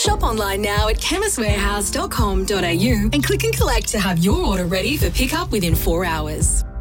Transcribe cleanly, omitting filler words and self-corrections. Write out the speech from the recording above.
Shop online now at chemistwarehouse.com.au and click and collect to have your order ready for pickup within 4 hours.